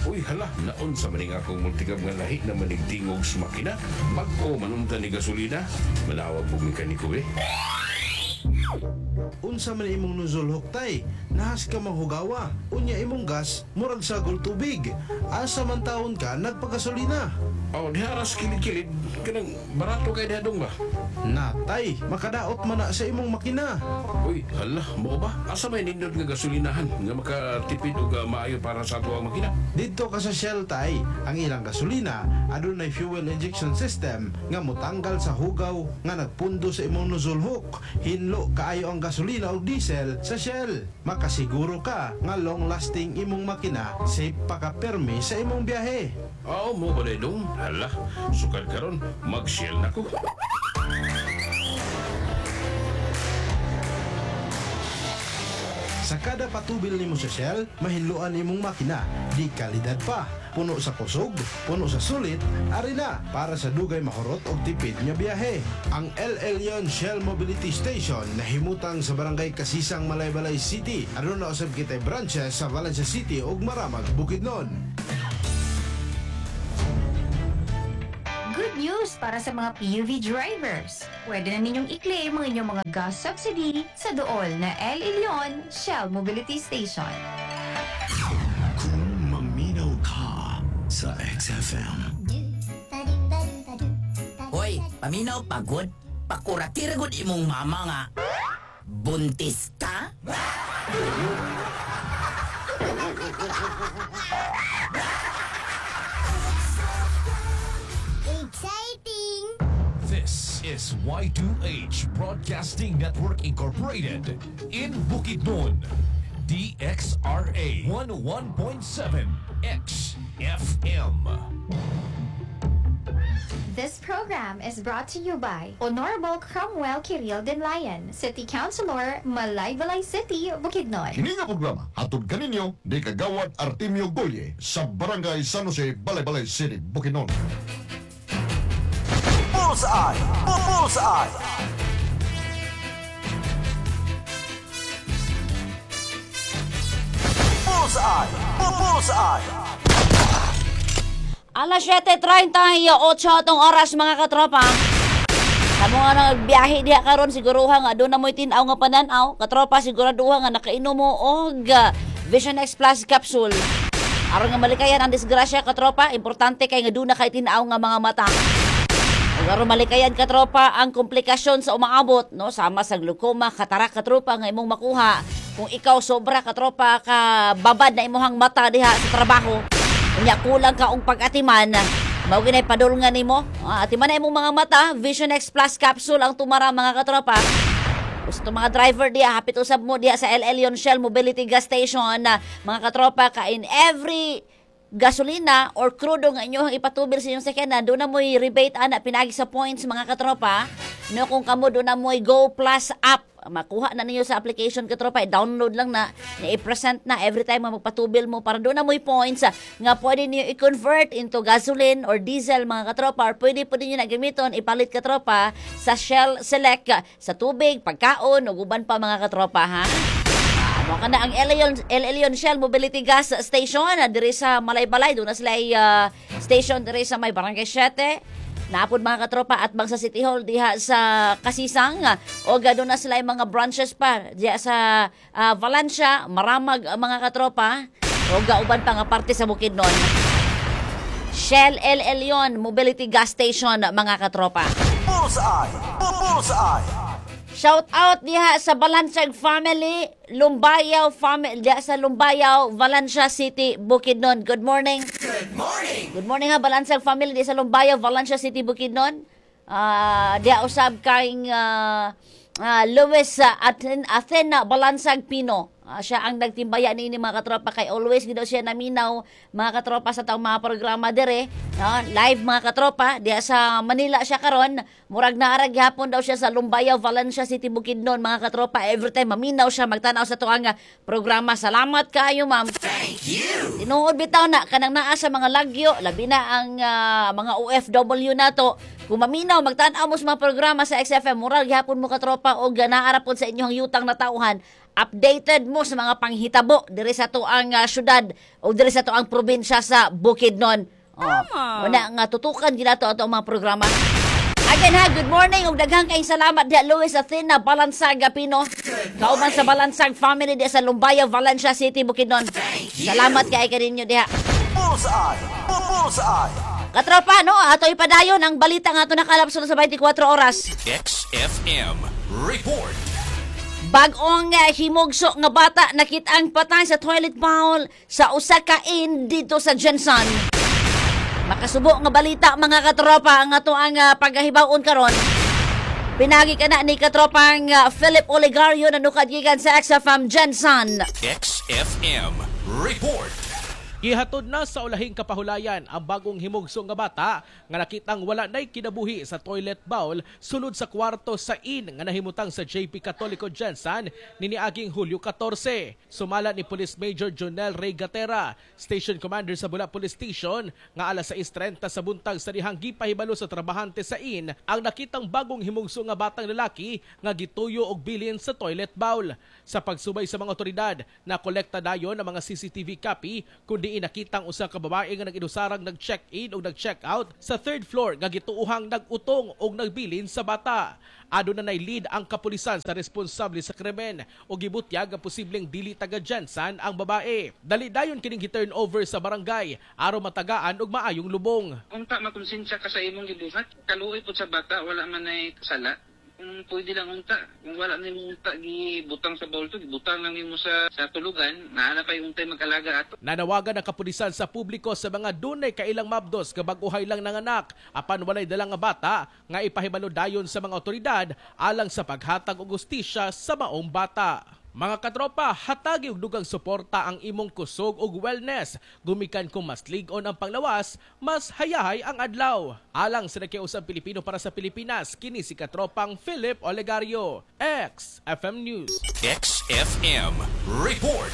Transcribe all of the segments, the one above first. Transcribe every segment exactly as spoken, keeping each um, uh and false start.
Uy, hala, naon sa maning akong multikab nga lahi na manigtingog sa makina. Mag-o manunta ni gasolina. Malawag po mekaniko eh. Unsa man imong nozzle huktay, nahas ka manghugawa. Unya imong gas, murag sagol tubig. Asa man taon ka, nagpagasolina. Oh, diharas kilid-kilid. Kanang barato kay dihadong ba? Natay, makadaot man na sa imong makina. Uy, hala, mo ba? Asa may nindot nga gasolinahan nga makatipid o maayo para sa ato ang makina? Dito ka sa Shell tay, ang ilang gasolina adunay fuel injection system nga motanggal sa hugaw nga nagpundo sa imong nozzle hook. Hinlo kaayo ang gasolina o diesel sa Shell. Makasiguro ka nga long lasting imong makina, safe pa ka permi sa imong biyahe. Oo, mo ba na dong? Hala, sukad karon mag-shell na ko. Sa kada patubil nimo sa Shell, mahinluan nimong makina. Di kalidad pa. Puno sa kusog, puno sa sulit, ari na para sa dugay mahurot og tipid nga biyahe. Ang El Elyon Shell Mobility Station nahimutang sa barangay Kasisang, Malaybalay City. Aron na usab kitay branches sa Valencia City ug Maramag, Bukidnon. Good news para sa mga P U V drivers. Pwede na ninyong i-claim ang inyong mga gas subsidy sa dool na El Elyon Shell Mobility Station. Kung maminaw ka sa X F M. Hoy, paminaw pagod. Pakuratira gud imong mama nga. Buntis ka? Exciting! This is Y two H Broadcasting Network Incorporated in Bukidnon. D X R A one oh one point seven X F M. This program is brought to you by Honorable Cromwell Kiril Denlayan, City Councilor, Malaybalay City, Bukidnon. Kini nga programa hatod kaninyo ni Kagawad Artemio Goye sa Barangay San Jose, Balay-Balay City, Bukidnon. Bullseye! Bullseye! Bullseye! Bullseye! Alas siyete treinta y ocho atong oras mga katropa. Sa mga nagbiyahe diha karon siguruha nga doon na mo'y tinaw nga pananaw. Katropa siguraduha nga nakainom mo og Vision X Plus capsule. Aron nga malikayan ang disgrasya katropa, importante kay nga doon na kay tinaw nga mga mata. Ug aron malikayan katropa ang komplikasyon sa umaabot no sama sa glaucoma, katarak katropa nga imong makuha kung ikaw sobra katropa ka babad na imong mata diha sa trabaho. Unya kulang ka og pag-atiman, mao ginay padulngan nimo. Ah, atiman na imong mga mata, Vision X Plus capsule ang tumara mga katropa. Gusto mga driver diya, hapit usab mo diya sa El Elyon Shell Mobility Gas Station na mga katropa ka in every gasolina or crudo nga inyo ipatubil sa inyong sakyanan, doon na mo'y rebate ana pinagi sa points mga katropa. No, kung kamo doon na mo'y Go Plus app, makuha na ninyo sa application katropa, i-download lang na, na i-present na every time nga magpatubil mo para doon na mo'y points ah, nga pwede niyo i-convert into gasoline or diesel mga katropa, or pwede po niyo na gamiton ipalit katropa sa Shell Select ah, sa tubig, pagkaon o guban pa mga katropa ha. Mo kana ang El Elyon, El Elyon Shell Mobility Gas Station uh, diri sa Malaybalay, doon na sila uh, station diri sa may Barangay siete. Naapod mga katropa at bang sa City Hall diha sa Kasisang uh, o doon na sila yung mga branches pa diha sa uh, Valencia, Maramag uh, mga katropa o uban pa nga parte sa Bukidnon. Shell El Elyon Mobility Gas Station mga katropa. Bullseye! Bullseye! Shout out diha sa Balansag family, Lumbayaw family, diha sa Lumbayaw, Valencia City, Bukidnon. Good morning. Good morning! Good morning ha, Balansag family diha sa Lumbayaw, Valencia City, Bukidnon. Uh, diha usab kaing uh, uh, Luis uh, Aten Athena Balansag Pino. Uh, siya ang nagtimbaya ni mga katropa kay always gid siya naminaw mga katropa sa taong mga programa dire no? Live mga katropa diya sa Manila siya karon, murag naarag gihapon daw siya sa Lumbayaw, Valencia City, Bukidnon mga katropa. Every time maminaw siya magtanaw sa tuang programa. Salamat kayo ma'am. Thank you! Tinuod bitaw na kanang naa sa mga lagyo, labi na ang uh, mga O F W nato. Kung maminaw magtanaw mo sa mga programa sa X F M, murag gihapon mo katropa og naarapon sa inyong yutang na tauhan. updated mo sa mga panghitabo diri sa tuang uh, syudad o diri sa tuang probinsya sa Bukidnon. Oh, wala nga tutukan gila to ato ang mga programa. Again ha, good morning ug daghang kay salamat diha Luis Athena Balansag Pino. Kauban sa Balansag family diha sa Lumbaya, Valencia City, Bukidnon. Salamat kay kaninyo diha. Bullseye! Bullseye! Katropa, no? Ato ipadayon ang balita nga ato nakalapsol sa twenty-four oras. X F M Report. Bag-ong uh, himugso nga bata nakit-ang patay sa toilet bowl sa usa ka inn dito sa Jensen. Makasubo nga balita mga katropa ang ato ang uh, paghibaon karon. Pinagi ka na ni katropang uh, Philip Olegario na nukadgikan sa X F M Jensen. X F M Report. Gihatod na sa ulahing kapahulayan ang bagong himugso nga bata nga nakitang wala na'y kinabuhi sa toilet bowl sulod sa kwarto sa inn nga nahimutang sa J P Catholico Jensen niniaging Hulyo fourteen. Sumala ni Police Major Jonel Ray Gatera, Station Commander sa Bula Police Station, nga alas sais trenta sa buntag sa dihang gipahibalo sa trabahante sa inn ang nakitang bagong himugso nga batang lalaki nga gituyo og bilin sa toilet bowl. Sa pagsubay sa mga otoridad, nakolekta dayon ang mga C C T V copy kundi inakitang usa ka babae nga nag-inusarang nag-check-in o nag-check-out sa third floor nga gituuhang nag-utong o nagbilin sa bata. Ado na nay lead ang kapulisan sa responsable sa krimen o gibutyag ang posibleng dili taga Jensen ang babae. Dali dayon kining gi-turn over sa barangay aron matagaan og maayong lubong. Unta makonsensya ka sa imong gibuhat, kaluoy pud sa bata wala man nay sala. Kung pwede lang unta, kung wala nimo unta gibutang sa bowl to, gibutang lang nimo sa sa tulugan, naana pa yung untay mag-alaga ato. Nanawagan ang kapulisan sa publiko sa mga dunay kailang mabdos nga bag-uhay lang nanganak apan walay dalang nga bata nga ipahibalo dayon sa mga otoridad alang sa paghatag og hustisya sa maong bata. Mga katropa, hatagi og dugang suporta ang imong kusog ug wellness. Gumikan kung mas lig-on ang panglawas, mas hayahay ang adlaw. Alang sa nakiusang Pilipino para sa Pilipinas, kini si katropang Philip Olegario. X F M News. X F M Report.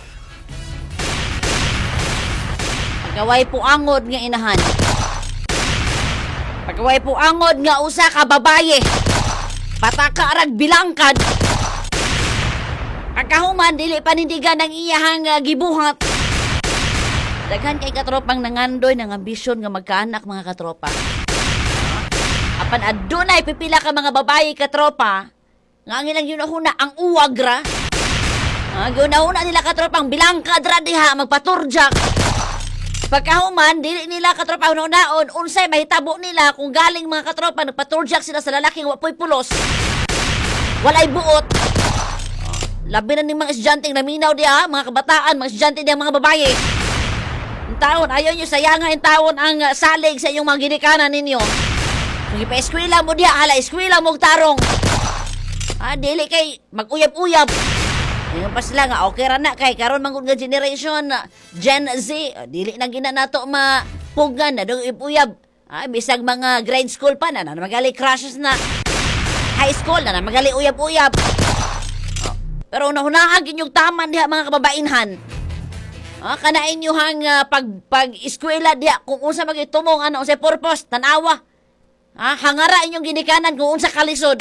Pagkaway po angod nga inahan. Pagkaway po angod nga usa ka babaye. Pataka arag bilangkad. Pagkahuman, dili panindigan ang iyahang uh, gibuhat. Daghan kay katropang nangandoy ng ambisyon nga magkaanak mga katropa. Apan adunay pipila ka mga babae katropa nga ang ilang yunahuna ang uwagra. Ang yunahuna nila katropang bilangkad ra diha magpaturjak. Pagkahuman, dili nila katropa unaon unsay mahitabo nila kung galing mga katropa nagpaturjak sila sa lalaking wapoy pulos. Walay buot. Labi na ni mga estudyante naminaw diya, mga kabataan, mga estudyante diya, mga babae. Ang taon, ayaw nyo sayanga yung taon ang uh, salig sa inyong mga ginikanan ninyo. Kung ipa-eskwila mo diya, hala, eskwila mo tarong. Ah, dili kay mag-uyab-uyab. Ngayon pa sila nga, okay ra na kay karon mangod nga generation, uh, Gen Z, uh, dili na gina nato mapugan na dong uyab. Ah, bisag mga grade school pa na, na magali crushes na. High school na, na magali uyab-uyab. Pero unahunaan yung taman diha mga kababainhan. Ah, kanain nyo hang uh, pag, pag-eskwela diha kung unsa magitumong ano, unsay purpose, tanawa. Ah, hangara inyong ginikanan kung unsa kalisod.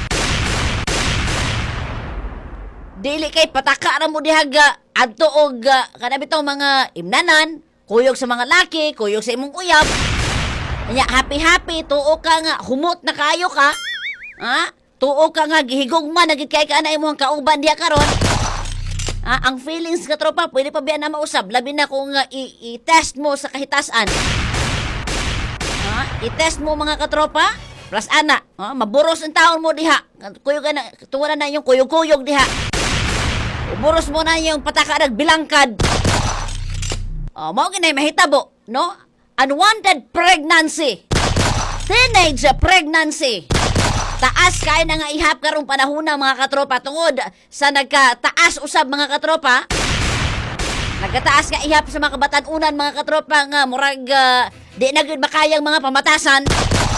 Dili kay pataka ra mo diha ga adto og uh, kana bitaw mga imnanan, kuyog sa mga laki, kuyog sa imong uyab. Kanya happy-happy tuo ka nga humot na kayo ka. Ah, tuo ka nga gihigugma nagit kay ka na imong kauban diha karon. Ah, ang feelings ka tropa pwede pa biya na mausab labi na kung uh, i-test mo sa kahitasan. Ah, i-test mo mga katropa plus ana, ah, maburos ang taon mo diha. Kuyog na tuwa na yung kuyog-kuyog diha. Uburos mo na yung pataka nagbilangkad. Oh, mao ginay mahitabo, no? Unwanted pregnancy. Teenage pregnancy. Taas kay na nga ihap karong panahon na mga katropa tungod sa nagkataas usab mga katropa. Nagkataas ka ihap sa mga kabatan-unan mga katropa nga murag uh, di na gyud makayang mga pamatasan.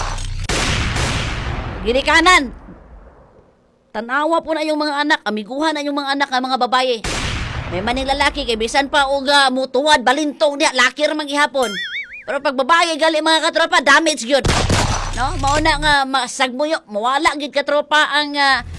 Ginikanan. Tanawa po na yung mga anak, amiguhan na yung mga anak ng mga babaye. May maning lalaki kay bisan pa og uh, mutuwad balintong diha laki ra maghihapon. Pero pag babae gali mga katropa damage gyud. No, mao na nga masagmuyo, mawala gid katropa ang uh,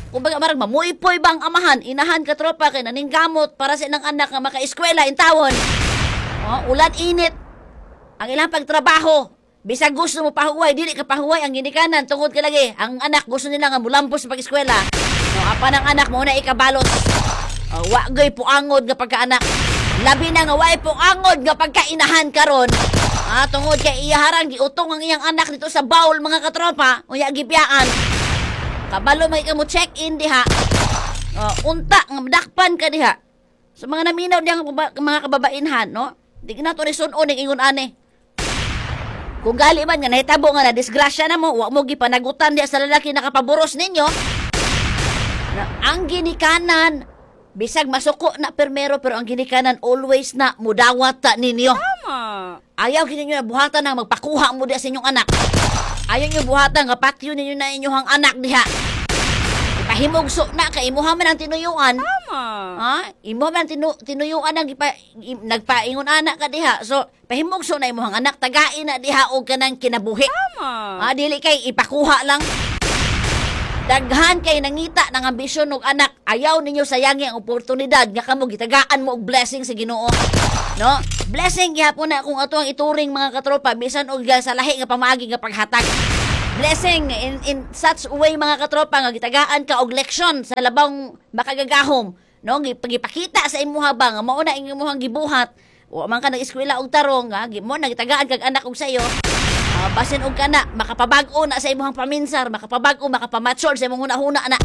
Kumbaga marag mamuypoy bang amahan, inahan ka tropa kay naning gamot para sa inang anak nga maka-eskwela in tawon. Oh, ulan init. Ang ilang pagtrabaho, bisag gusto mo pahuway, dili ka pahuway ang ginikanan tungod ka lagi. Ang anak gusto nila nga mulampos sa pag-eskwela. No, apa ng anak mo na ikabalot. Uh, wagay puangod nga pagkaanak. Labi na nga way puangod nga pagkainahan karon. Ah, tungod kay iyaharang giutong ang iyang anak dito sa bawl mga katropa, unya gipyaan. Kabalo may kamo check-in diha. Uh, unta nga madakpan ka diha. Sa mga naminaw diha nga mga kababainhan, no? Di na to ni sunon ning ingon ane. Kung gali man nga nahitabo nga na disgrasya na mo, wa mo gipanagutan diha sa lalaki nakapaburos ninyo. Na ang ginikanan bisag masuko na permero pero ang ginikanan always na mudawat ta ninyo. Tama. Ayaw kinyo na buhatan na magpakuha mo diha sa inyong anak. Ayaw nyo buhatan nga patyo ninyo na inyong anak diha. Ipahimugso na kay imuha man ang tinuyuan. Tama. Ha? Imuha man ang tinu tinuyuan ang ipa, nagpaingon anak ka diha. So, pahimugso na imuhang anak tagain na diha og kanang kinabuhi. Tama. Ah, dili kay ipakuha lang. Daghan kay nangita ng ambisyon og anak. Ayaw ninyo sayangi ang oportunidad nga kamo gitagaan mo og blessing sa Ginoo. No? Blessing gyapon na kung ato ang ituring mga katropa bisan og sa lahi nga pamaagi nga paghatag. Blessing in in such way mga katropa nga gitagaan ka og leksyon sa labang makagagahom. No? Gipagipakita sa imuha ba nga mao na imuhang gibuhat. Wa man ka nag-eskwela og tarong nga mo nagitagaan kag anak og sayo. Uh, basin og kana makapabag-o na sa imong paminsar, makapabag-o, makapamature sa imong huna-huna na.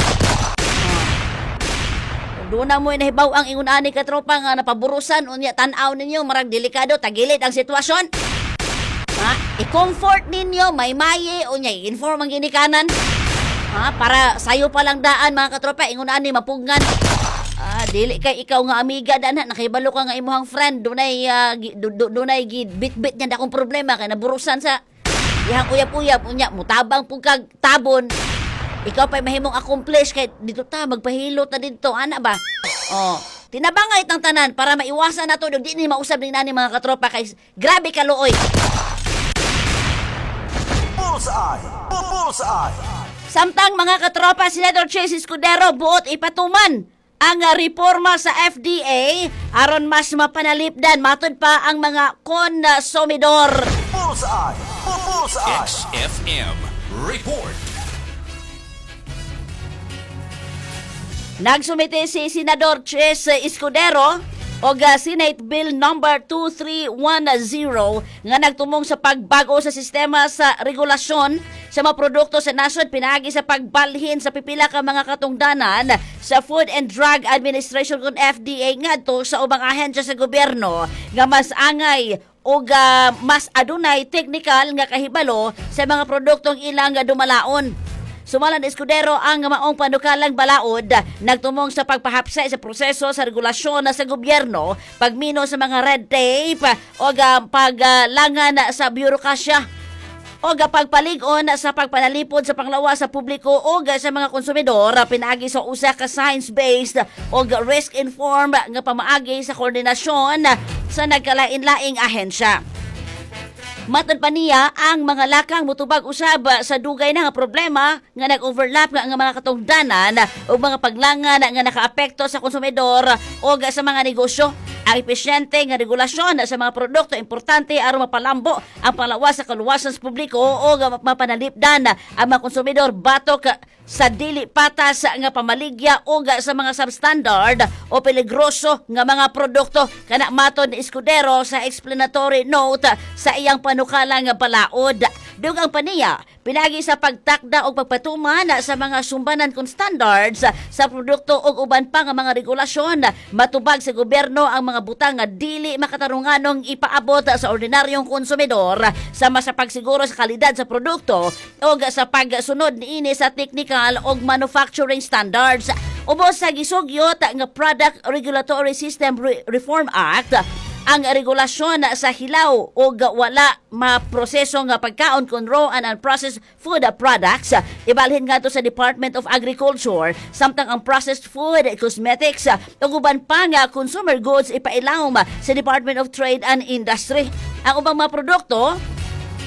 Uh, doon na mo inahibaw ang ingon ani ka tropa nga napaburusan unya tan-aw ninyo marag delikado tagilid ang sitwasyon. Ha? I-comfort ninyo, may maye unya i-inform ang ginikanan. Ha? Para sayo pa lang daan mga katropa ingon ani mapugnan. Ah, dili kay ikaw nga amiga dana nakahibalo ka nga imong friend dunay uh, dunay bit-bit niya dakong problema kay naburusan sa ihang uyap-uyap unya mutabang pug kag tabon. Ikaw pa'y mahimong accomplish kay dito ta magpahilot na dito ana ba? Oh, tinabangay itang tanan para maiwasan nato og di ni mausab ning nani mga katropa kay grabe ka luoy. Bullseye! Bullseye! Samtang mga katropa si Senator Chase Escudero buot ipatuman ang uh, reforma sa F D A aron mas mapanalipdan matud pa ang mga konsumidor. Bullseye! Bullseye! X F M Report. Nagsumite si Senador Chase Escudero og uh, Senate Bill number two three one zero nga nagtumong sa pagbago sa sistema sa regulasyon sa mga produkto sa nasod pinaagi sa pagbalhin sa pipila ka mga katungdanan sa Food and Drug Administration kun F D A ngadto sa ubang ahensya sa gobyerno nga mas angay og uh, mas adunay technical nga kahibalo sa mga produktong ilang nga dumalaon. Sumalan Escudero ang maong panukalang balaod nagtumong sa pagpahapsay sa proseso sa regulasyon sa gobyerno, pagmino sa mga red tape o uh, paglangan sa bureaukrasya o uh, pagpalig-on sa pagpanalipod sa panglawa sa publiko o uh, sa mga konsumidor pinaagi sa usa ka science-based o uh, risk-informed nga pamaagi sa koordinasyon sa nagkalain-laing ahensya. Matod pa niya ang mga lakang mutubag usab sa dugay na nga problema nga nag-overlap nga ang mga katungdanan o mga paglangan nga nakaapekto sa konsumidor o sa mga negosyo. Ang epesyente nga regulasyon sa mga produkto importante aron mapalambo ang panglawas sa kaluwasan sa publiko o mapanalipdan ang mga konsumidor batok sa dili patas nga pamaligya o sa mga substandard o peligroso nga mga produkto. Kana maton ni Escudero sa explanatory note sa iyang panukalang balaod. Dugang pa niya, pinagi sa pagtakda o pagpatuman sa mga sumbanan kung standards sa produkto o uban pa nga mga regulasyon. Matubag sa gobyerno ang mga butang nga dili makatarunganong ipaabot sa ordinaryong konsumidor sama sa pagsiguro sa kalidad sa produkto o sa pagsunod niini sa technical o manufacturing standards. Ubos sa gisugyot nga Product Regulatory System Re- Reform Act, ang regulasyon sa hilaw o wala maproseso nga pagkaon kon raw and unprocessed food products ibalhin nga to sa Department of Agriculture, samtang ang processed food, cosmetics ug uban pa nga consumer goods ipailawom sa Department of Trade and Industry. Ang ubang mga produkto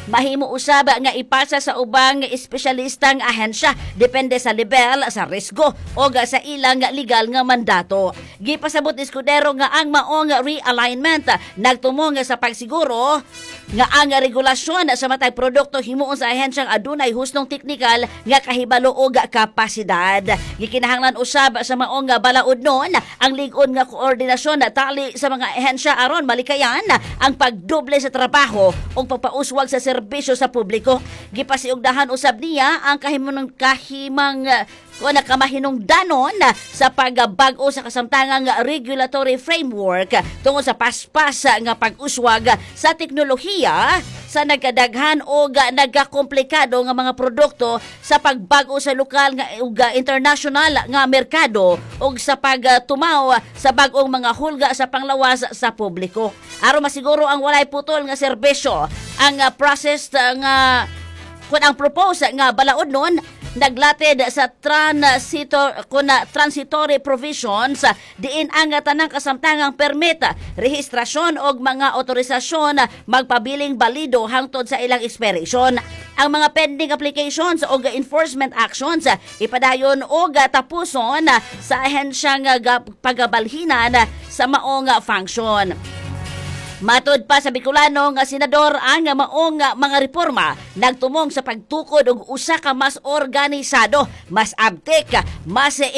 mahimo usab nga ipasa sa ubang espesyalistang ahensya depende sa level sa risgo o sa ilang legal nga mandato. Gipasabot ni Escudero nga ang maong realignment nagtumong sa pagsiguro nga ang regulasyon sa matag produkto himuon sa ahensyang adunay husnong teknikal nga kahibalo o kapasidad. Gikinahanglan usab sa maong balaod nun ang lig-on nga koordinasyon tali sa mga ahensya aron malikayan ang pagdoble sa trabaho o pagpauswag sa serbisyo sa publiko. Gipasiugdahan usab niya ang kahimunong kahimang kung nakamahinungdanon sa pagbag-o sa kasamtangang regulatory framework tungod sa paspas nga pag-uswag sa teknolohiya sa nagkadaghan o nagkakomplikado nga mga produkto sa pagbago sa lokal nga ug international nga merkado o sa pagtumaw sa bag-ong mga hulga sa panglawas sa publiko. Aron masiguro ang walay putol nga serbisyo ang uh, process uh, nga kung ang propose nga balaod nun naglatid sa transitor kuna transitory provisions diin ang tanang kasamtangang permit, rehistrasyon og mga otorisasyon magpabiling balido hangtod sa ilang expiration. Ang mga pending applications o enforcement actions ipadayon og tapuson sa ahensyang pagabalhinan sa maong function. Matod pa sa Bicolano nga senador ang maong mga reforma nagtumong sa pagtukod og usa ka mas organisado, mas abtek, mas